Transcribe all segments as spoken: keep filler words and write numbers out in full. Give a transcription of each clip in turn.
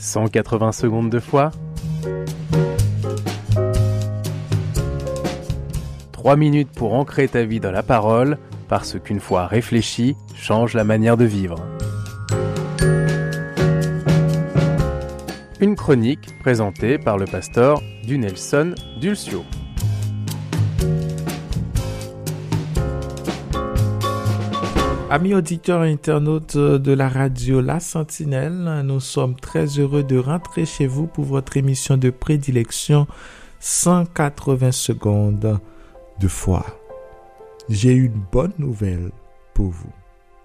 cent quatre-vingts secondes de foi. trois minutes pour ancrer ta vie dans la parole, parce qu'une foi réfléchie change la manière de vivre. Une chronique présentée par le pasteur Dunelson Dulcio. Amis auditeurs et internautes de la radio La Sentinelle, nous sommes très heureux de rentrer chez vous pour votre émission de prédilection cent quatre-vingts secondes de foi. J'ai une bonne nouvelle pour vous.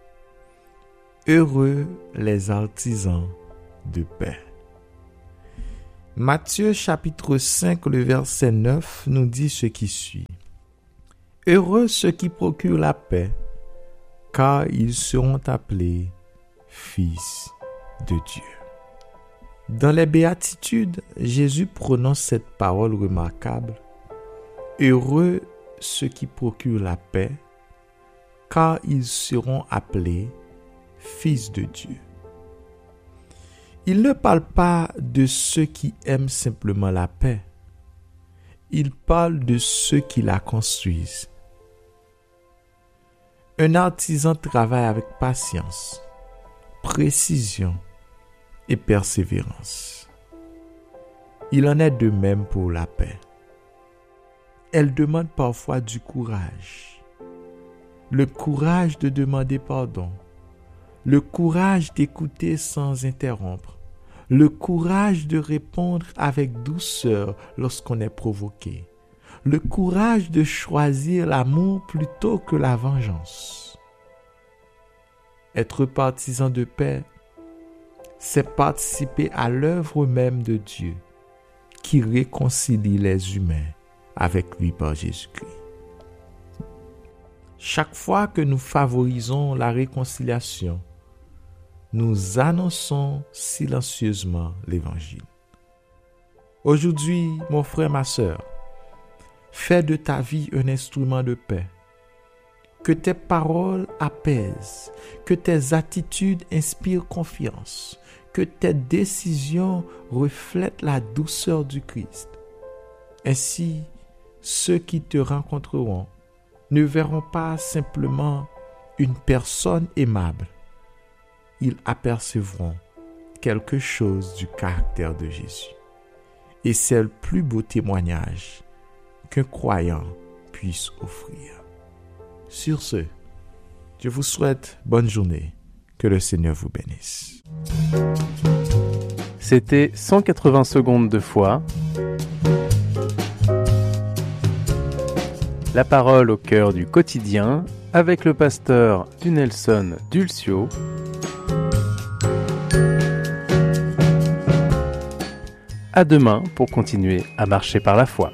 Heureux les artisans de paix. Matthieu chapitre cinq, le verset neuf nous dit ce qui suit. Heureux ceux qui procurent la paix, car ils seront appelés fils de Dieu. Dans les béatitudes, Jésus prononce cette parole remarquable. Heureux ceux qui procurent la paix, car ils seront appelés fils de Dieu. Il ne parle pas de ceux qui aiment simplement la paix. Il parle de ceux qui la construisent. Un artisan travaille avec patience, précision et persévérance. Il en est de même pour la paix. Elle demande parfois du courage. Le courage de demander pardon. Le courage d'écouter sans interrompre. Le courage de répondre avec douceur lorsqu'on est provoqué. Le courage de choisir l'amour plutôt que la vengeance. Être partisan de paix, c'est participer à l'œuvre même de Dieu qui réconcilie les humains avec lui par Jésus-Christ. Chaque fois que nous favorisons la réconciliation, nous annonçons silencieusement l'Évangile. Aujourd'hui, mon frère, ma sœur, fais de ta vie un instrument de paix. Que tes paroles apaisent, que tes attitudes inspirent confiance, que tes décisions reflètent la douceur du Christ. Ainsi, ceux qui te rencontreront ne verront pas simplement une personne aimable. Ils apercevront quelque chose du caractère de Jésus. Et c'est le plus beau témoignage qu'un croyant puisse offrir. Sur ce, je vous souhaite bonne journée. Que le Seigneur vous bénisse. C'était cent quatre-vingts secondes de foi. La parole au cœur du quotidien avec le pasteur Dunelson Dulcio. À demain pour continuer à marcher par la foi.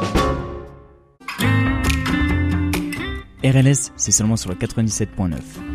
R L S, c'est seulement sur le quatre-vingt-dix-sept point neuf.